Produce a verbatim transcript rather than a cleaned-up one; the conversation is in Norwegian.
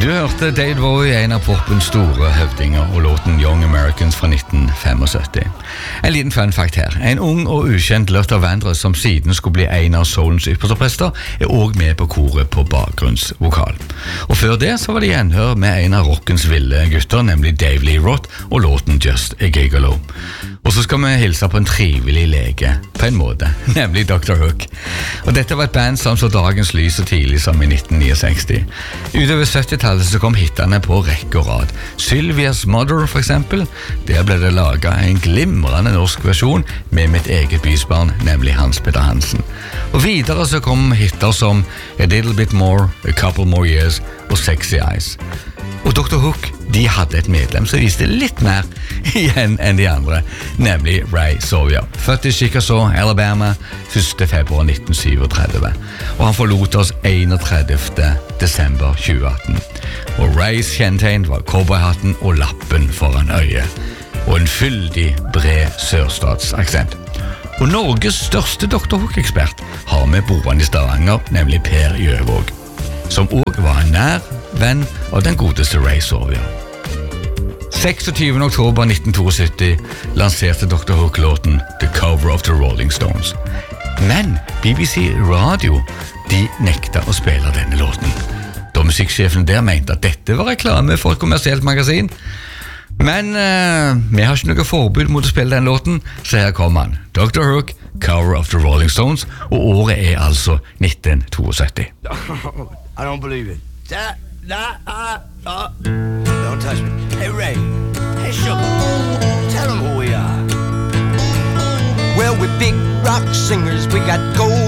Du hørte David Bowie, en av popens store høvdinger, og låten Young Americans fra nitten syttifem. En liten fun fact her. En ung og ukjent Luther Vandross, som siden skulle bli en av soulens ypperste prester, er også med på koret på bakgrunnsvokal. Og før det så var det gjenhør med en av rockens ville gutter, nemlig Dave Lee Roth, og låten Just a Gigolo. Og så skal vi hilse på en trivelig lege, på en måte, nemlig doktor Hook. Og dette var et band som så dagens lys så tidlig som i nitten sekstini. Utover syttitallet så kom hittene på rekke og rad. Sylvia's Mother for eksempel, der ble det laget en glimrende norsk versjon med mitt eget bysbarn, nemlig Hans Petter Hansen. Og videre så kom hitter som A Little Bit More, A Couple More Years og Sexy Eyes. Og doktor Hook, de hadde et medlem som viste litt mer igjen enn de andre, nemlig Ray Sawyer, født i Chickasaw, Alabama, første februar nitten syttisju, og han forlot oss enogtredivte desember tjueatten. Og Rays kjennetegn var cowboyhatten og lappen foran øyet, og en fyldig, bred sørstatsaksent. Og Norges største doktor Hook-ekspert har vi boende i Stavanger, nemlig Per Gjøvåg, som også var en nær venn av den godeste Ray Sawyer. seksogtyvende oktober nitten syttito lanserte doktor Hook låten The Cover of the Rolling Stones. Men B B C Radio, de nekta å spille denne låten, da musikksjefen der mente at dette var reklame for et kommersielt magasin. Men uh, vi har ikke noe forbud mot å spille den låten, så her kommer han. doktor Hook, Cover of the Rolling Stones, og året er altså nitten syttito. I don't believe it. That, that, uh, uh. Don't touch me. Hey, Ray. Hey, Sugar. Tell them who we are. Well, we're big rock singers. We got gold